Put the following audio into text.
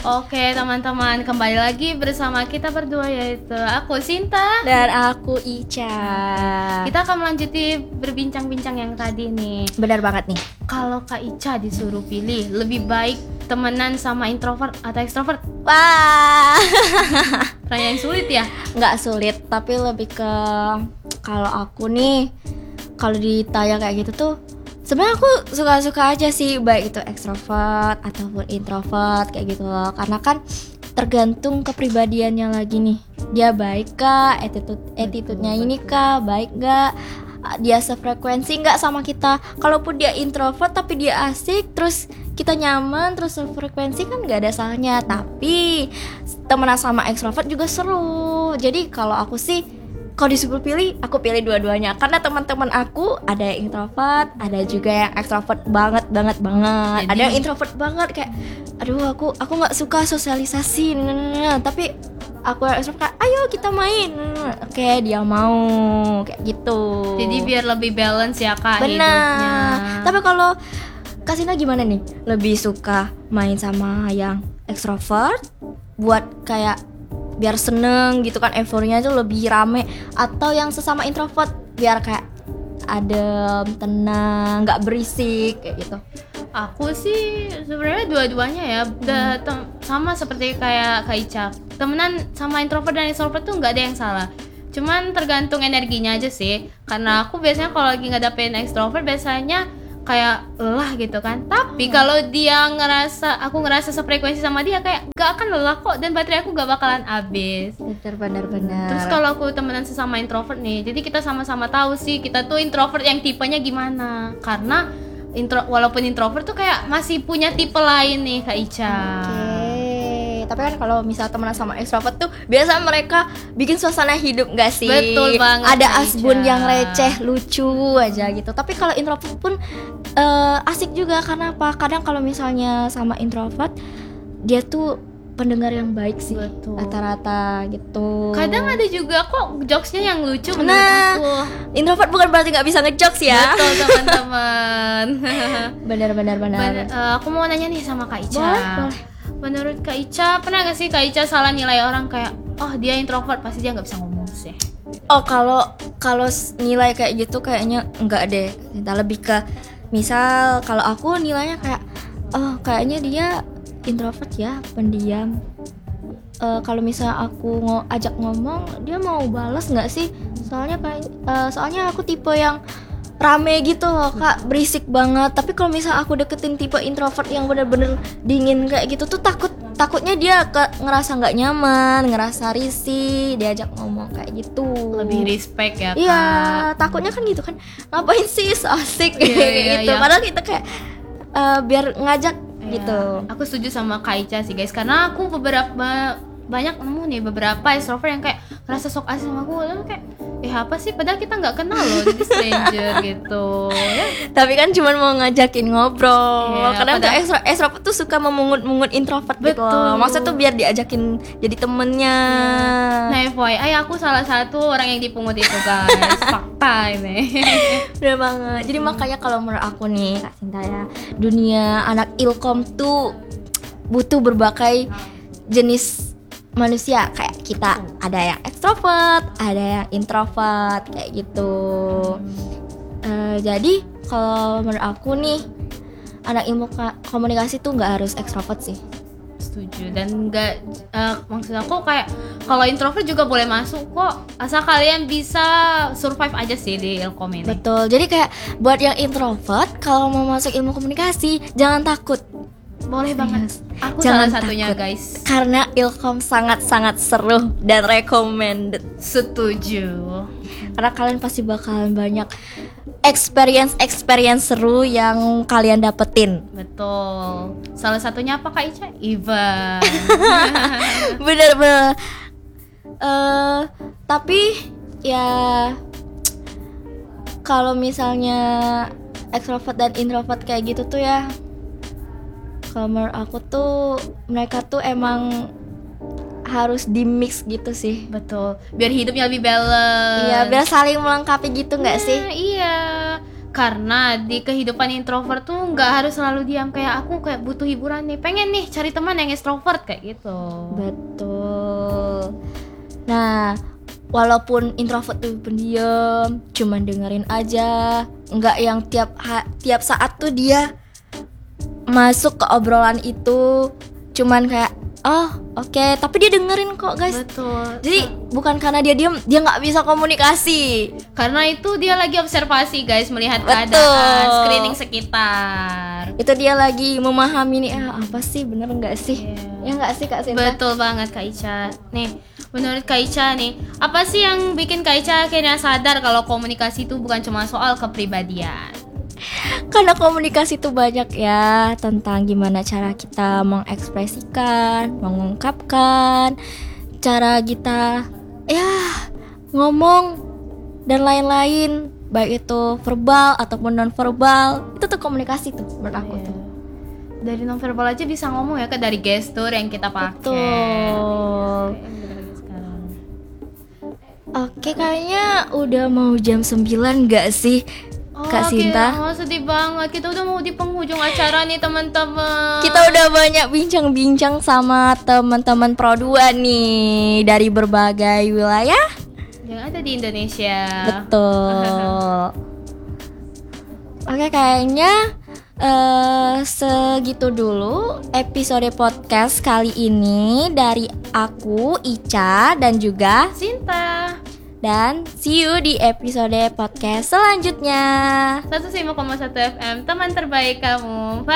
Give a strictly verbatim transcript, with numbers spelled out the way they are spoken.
Oke teman-teman, kembali lagi bersama kita berdua, yaitu aku Sinta dan aku Ica. Kita akan melanjuti berbincang-bincang yang tadi nih. Benar banget nih. Kalau Kak Ica disuruh pilih, lebih baik temenan sama introvert atau extrovert? Wah, pertanyaan sulit ya? Nggak sulit, tapi lebih ke kalau aku nih, kalau ditanya kayak gitu tuh sebenarnya aku suka-suka aja sih, baik itu ekstrovert ataupun introvert kayak gitu loh. Karena kan tergantung kepribadiannya lagi nih. Dia baik kah, attitude attitude-nya ini kah, baik gak, dia sefrekuensi nggak sama kita. Kalaupun dia introvert tapi dia asik, terus kita nyaman, terus sefrekuensi, kan nggak ada salahnya. Tapi temenan sama ekstrovert juga seru. Jadi kalau aku sih, kalau disuruh pilih, aku pilih dua-duanya. Karena teman-teman aku ada yang introvert, ada juga yang ekstrovert banget banget banget. Jadi, ada yang introvert banget kayak, aduh aku aku nggak suka sosialisasi. Nah, tapi aku yang ekstrovert kayak, ayo kita main. Oke, dia mau kayak gitu. Jadi biar lebih balance ya Kak. Benar. Hidupnya. Tapi kalau Kak Sina gimana nih? Lebih suka main sama yang ekstrovert buat kayak biar seneng gitu kan, euforianya tuh lebih rame, atau yang sesama introvert biar kayak adem, tenang, nggak berisik kayak gitu? Aku sih sebenarnya dua-duanya ya, udah tem- sama seperti kayak Kak Ica. Temenan sama introvert dan extrovert tuh nggak ada yang salah. Cuman tergantung energinya aja sih. Karena aku biasanya kalau lagi ngadapin extrovert biasanya kayak lelah gitu kan. Tapi kalau dia ngerasa aku ngerasa sefrekuensi sama dia, kayak gak akan lelah kok, dan baterai aku gak bakalan habis. Bener bener bener. Terus kalau aku temenan sesama introvert nih, jadi kita sama-sama tahu sih kita tuh introvert yang tipenya gimana. Karena intro walaupun introvert tuh kayak masih punya tipe lain nih Kak Ica. Oke. Tapi kan kalau misalnya temenan sama ekstrovert tuh biasa mereka bikin suasana hidup nggak sih? Betul banget. Ada Kak asbun Ica. yang receh, lucu aja gitu. Tapi kalau introvert pun uh, asik juga. Karena apa? Kadang kalau misalnya sama introvert, dia tuh pendengar yang baik sih. Betul. Rata-rata gitu. Kadang ada juga kok jokesnya yang lucu menurut Nah, aku. introvert bukan berarti nggak bisa ngejokes ya. Betul teman-teman. Benar-benar benar. Ben- uh, aku mau nanya nih sama Kak Ica. Boleh, boleh. Menurut Kak Ica, pernah gak sih Kak Ica salah nilai orang kayak, oh dia introvert pasti dia nggak bisa ngomong sih? Oh, kalau kalau nilai kayak gitu kayaknya enggak deh. Entah, lebih ke misal kalau aku nilainya kayak, oh kayaknya dia introvert ya, pendiam. Uh, kalau misalnya aku ngo- ajak ngomong, dia mau balas nggak sih? Soalnya kayak, uh, soalnya aku tipe yang rame gitu loh Kak, berisik banget. Tapi kalau misalnya aku deketin tipe introvert yang bener-bener dingin kayak gitu tuh, takut takutnya dia ke, ngerasa nggak nyaman, ngerasa risih diajak ngomong kayak gitu. Lebih respect ya Kak. Iya, takutnya kan gitu kan, ngapain sih so asik Iya, kayak iya, gitu. iya. Padahal kita kayak uh, biar ngajak Iya. gitu. Aku setuju sama Kak Ica sih guys, karena aku beberapa banyak nemu nih beberapa extrovert yang kayak ngerasa sok asik sama aku, lalu kayak eh apa sih, padahal kita nggak kenal loh, jadi stranger gitu ya. Tapi kan cuma mau ngajakin ngobrol. Iya, Kadang tuh padahal- extro extrovert tuh suka memungut-mungut introvert gitu Betul. loh. Maksudnya tuh biar diajakin jadi temennya. Nah F Y I aku salah satu orang yang dipungut itu guys. Fakta ini. Bener banget. Jadi makanya kalau menurut aku nih Kak Sinta ya, dunia anak ilkom tuh butuh berbagai jenis manusia. Kayak kita ada yang ekstrovert, ada yang introvert kayak gitu. Uh, jadi kalau menurut aku nih, anak ilmu ka- komunikasi tuh nggak harus ekstrovert sih. Setuju, dan nggak eh, maksud aku kayak kalau introvert juga boleh masuk kok, asal kalian bisa survive aja sih di ilkom ini. Betul. Jadi kayak buat yang introvert, kalau mau masuk ilmu komunikasi jangan takut. Boleh banget. Yes. Aku Jangan salah satunya takut. guys. Karena ilkom sangat-sangat seru dan recommended. Setuju. Karena kalian pasti bakalan banyak experience-experience seru yang kalian dapetin. Betul. Salah satunya apa Kak Ica? Event. Bener-bener. Eh, tapi ya kalau misalnya extrovert dan introvert kayak gitu tuh ya, kalau menurut aku tuh mereka tuh emang harus di mix gitu sih. Betul. Biar hidupnya lebih balance. Iya, biar saling melengkapi gitu nggak Nah, sih? Iya. Karena di kehidupan introvert tuh nggak harus selalu diam, kayak aku kayak butuh hiburan nih, pengen nih cari teman yang extrovert kayak gitu. Betul. Nah, walaupun introvert tuh pendiam, cuman dengerin aja, nggak yang tiap ha- tiap saat tuh dia masuk ke obrolan itu, cuman kayak oh oke, okay. Tapi dia dengerin kok guys. Betul. Jadi bukan karena dia diam, dia nggak bisa komunikasi. Karena itu dia lagi observasi guys, melihat Betul. keadaan, screening sekitar. Itu dia lagi memahami nih, ah, apa sih bener nggak sih? Yeah. Ya nggak sih Kak Sinta? Betul banget Kak Ica. Nih, menurut Kak Ica nih, apa sih yang bikin Kak Ica akhirnya sadar kalau komunikasi itu bukan cuma soal kepribadian? Karena komunikasi itu banyak ya, tentang gimana cara kita mengekspresikan, mengungkapkan, cara kita ya ngomong dan lain-lain, baik itu verbal ataupun non verbal. Itu tuh komunikasi tuh menurut aku tuh. Dari non verbal aja bisa ngomong ya, ke dari gestur yang kita pakai. Betul. Sekarang. Oke, kayaknya udah mau jam sembilan gak sih? Oh, Kak Sinta, oh, sedih banget. Kita udah mau di penghujung acara nih teman-teman. kita udah banyak bincang-bincang sama teman-teman Pro dua nih dari berbagai wilayah yang ada di Indonesia. Betul. Oke, kayaknya uh, segitu dulu episode podcast kali ini dari aku, Ica, dan juga Sinta. Dan see you di episode podcast selanjutnya. seratus lima koma satu F M, teman terbaik kamu. Bye.